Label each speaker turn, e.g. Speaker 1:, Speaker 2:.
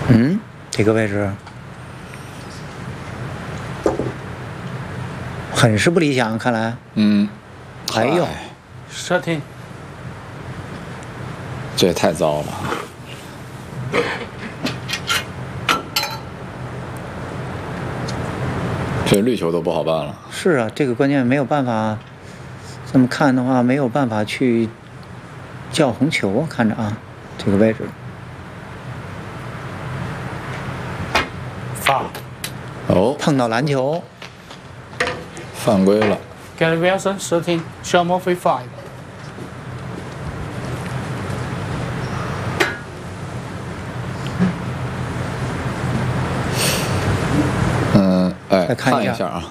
Speaker 1: 嗯，这个位置很是不理想，看来。哎呦，
Speaker 2: 13，
Speaker 3: 这也太糟了。这绿球都不好办了。
Speaker 1: 是啊，这个关键没有办法。这么看的话，没有办法去叫红球，看着啊，这个位置。
Speaker 2: foul。
Speaker 3: 哦，
Speaker 1: 碰到篮球，
Speaker 3: 犯规了。
Speaker 2: Gary Wilson 13 ，Sean Murphy 5。
Speaker 3: 哎，
Speaker 1: 再看一下
Speaker 3: 一下啊。